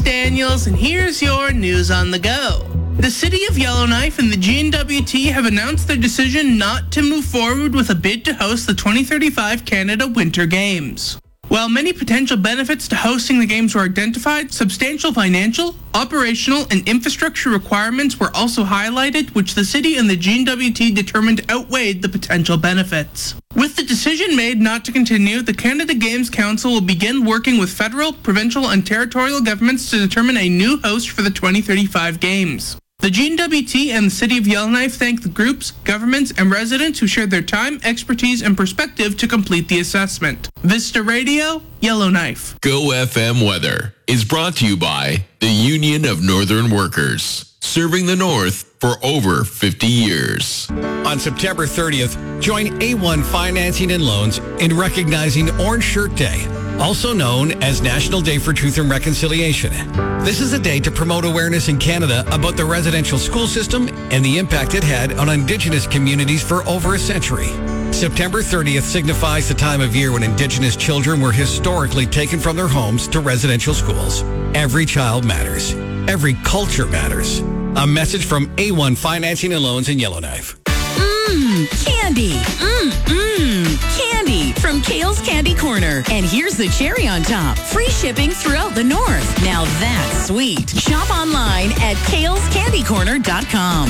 Daniels, and here's your news on the go. The City of Yellowknife and the GNWT have announced their decision not to move forward with a bid to host the 2035 Canada Winter Games. While many potential benefits to hosting the games were identified, substantial financial, operational, and infrastructure requirements were also highlighted, which the city and the GNWT determined outweighed the potential benefits. With the decision made not to continue, the Canada Games Council will begin working with federal, provincial, and territorial governments to determine a new host for the 2035 Games. The GNWT and the City of Yellowknife thank the groups, governments, and residents who shared their time, expertise, and perspective to complete the assessment. Vista Radio, Yellowknife. Go FM Weather is brought to you by the Union of Northern Workers, serving the North for over 50 years. On September 30th, join A1 Financing and Loans in recognizing Orange Shirt Day, also known as National Day for Truth and Reconciliation. This is a day to promote awareness in Canada about the residential school system and the impact it had on Indigenous communities for over a century. September 30th signifies the time of year when Indigenous children were historically taken from their homes to residential schools. Every child matters. Every culture matters. A message from A1 Financing and Loans in Yellowknife. Candy. Candy from Kale's Candy Corner. And here's the cherry on top. Free shipping throughout the North. Now that's sweet. Shop online at kalescandycorner.com.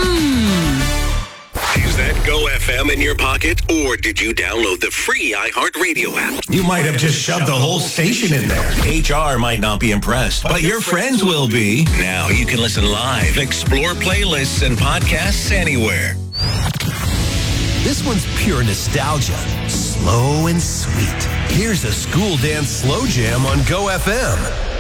Is that Go FM in your pocket, or did you download the free iHeartRadio app? You might have just shoved the whole station in there. HR might not be impressed, but your friends will be. Now you can listen live, explore playlists and podcasts anywhere. This one's pure nostalgia, slow and sweet. Here's a school dance slow jam on Go FM.